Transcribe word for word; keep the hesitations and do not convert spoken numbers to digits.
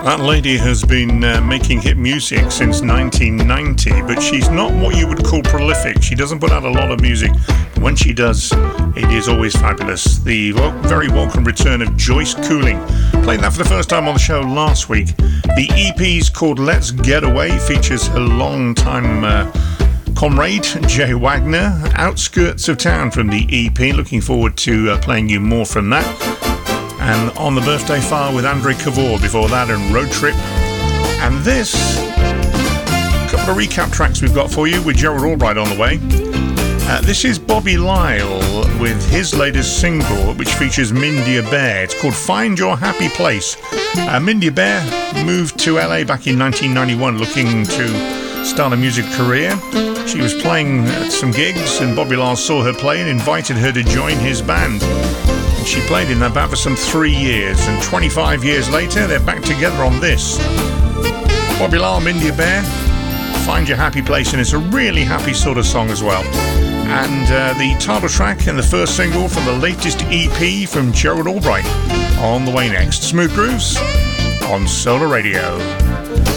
That lady has been uh, making hit music since nineteen ninety, but she's not what you would call prolific. She doesn't put out a lot of music. When she does, it is always fabulous. The wel- very welcome return of Joyce Cooling. Played that for the first time on the show last week. The E P's called Let's Get Away, features her long-time uh, comrade, Jay Wagner. Outskirts of Town from the E P. Looking forward to uh, playing you more from that. And On the Birthday File with Andre Cavor before that, and Road Trip. And this, a couple of recap tracks we've got for you with Gerald Albright on the way. Uh, this is Bobby Lyle with his latest single, which features Mindy Bear. It's called Find Your Happy Place. Uh, Mindy Bear moved to L A back in nineteen ninety-one looking to start a music career. She was playing at some gigs, and Bobby Lyle saw her play and invited her to join his band. She played in that band for some three years, and twenty-five years later, they're back together on this. Bobby Lyle, Mindy Bear, Find Your Happy Place, and it's a really happy sort of song as well. And uh, the title track and the first single from the latest E P from Gerald Albright on the way next. Smooth Grooves on Solar Radio.